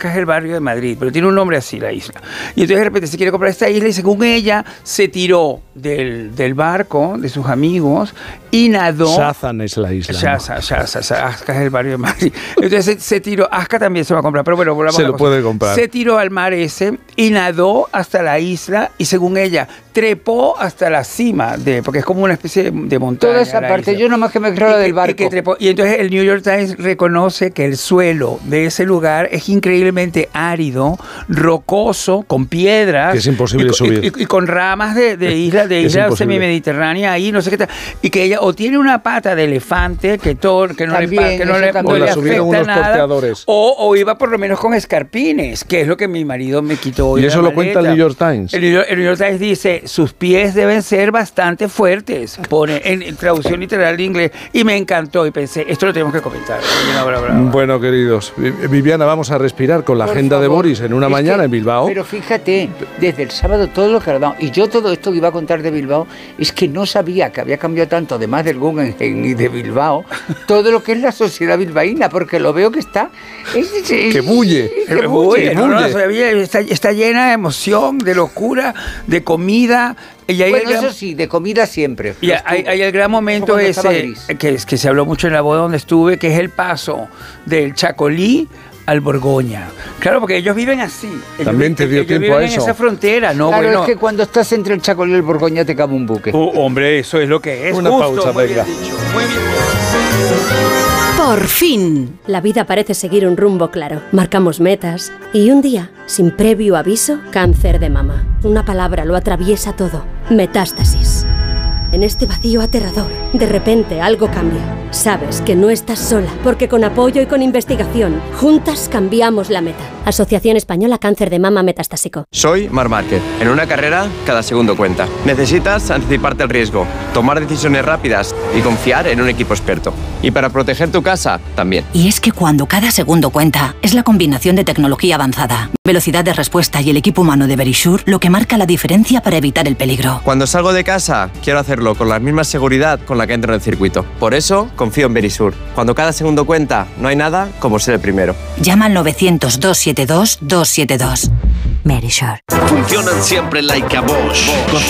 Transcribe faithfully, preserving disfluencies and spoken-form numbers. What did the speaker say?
Asca es el barrio de Madrid, pero tiene un nombre así la isla. Y entonces de repente se quiere comprar esta isla y según ella se tiró del, del barco de sus amigos y nadó. Shazan es la isla. Shaza, ¿no? Shaza, Shaza, Asca es el barrio de Madrid. Entonces se, se tiró, Asca también se va a comprar, pero bueno, volvamos se a la lo cosa. puede comprar. Se tiró al mar ese y nadó hasta la isla y según ella trepó hasta la cima, de, porque es como una especie de, de montaña. Toda esa parte, isla. Yo nomás que me creo del barco. Y, que trepó, y entonces el New York Times reconoce que el suelo de ese lugar es increíblemente árido, rocoso, con piedras. Que es imposible y, subir. Y, y, y con ramas de, de isla, de isla semimediterránea ahí, no sé qué tal. Y que ella o tiene una pata de elefante que, todo, que no también, le, que no le, no le afecta unos nada. O, o iba por lo menos con escarpines, que es lo que mi marido me quitó hoy. Y eso lo cuenta el New York Times. El New York, el New York Times dice, sus pies deben ser bastante fuertes, pone en, en traducción literal de inglés, y me encantó y pensé, esto lo tenemos que comentar. Brava, brava. Bueno, queridos, Viviana, vamos a respirar con la Por agenda favor. de Boris en una Es mañana que, en Bilbao. Pero fíjate, desde el sábado todo lo que ha dado, y yo todo esto que iba a contar de Bilbao, es que no sabía que había cambiado tanto, además del Guggenheim y de Bilbao, todo lo que es la sociedad bilbaína, porque lo veo que está... Es, es, que bulle. Que bulle, bulle. No, no, está, está llena de emoción, de locura, de comida. Y bueno, gran... eso sí, de comida siempre. Y hay, hay el gran momento ese, que, que se habló mucho en la boda donde estuve, que es el paso del Chacolí al Borgoña. Claro, porque ellos viven así. Ellos También te dio ellos tiempo viven a en eso. esa frontera, ¿no? Claro, bueno. es que cuando estás entre el Chacolí y el Borgoña te cabe un buque. Oh, hombre, eso es lo que es. Una justo, pausa, muy venga. bien dicho, muy bien. Por fin. La vida parece seguir un rumbo claro. Marcamos metas y un día, sin previo aviso, cáncer de mama. Una palabra lo atraviesa todo. Metástasis. En este vacío aterrador, de repente algo cambia. Sabes que no estás sola, porque con apoyo y con investigación, juntas cambiamos la meta. Asociación Española Cáncer de Mama Metastásico. Soy Marc Márquez. En una carrera, cada segundo cuenta. Necesitas anticiparte al riesgo, tomar decisiones rápidas y confiar en un equipo experto. Y para proteger tu casa, también. Y es que cuando cada segundo cuenta, es la combinación de tecnología avanzada, velocidad de respuesta y el equipo humano de Verisure lo que marca la diferencia para evitar el peligro. Cuando salgo de casa, quiero hacerlo con la misma seguridad con la que entro en el circuito. Por eso, confío en Verisure. Cuando cada segundo cuenta, no hay nada como ser el primero. Llama al novecientos, doscientos setenta y dos, doscientos setenta y dos. Verisure. Funcionan siempre like a Bosch.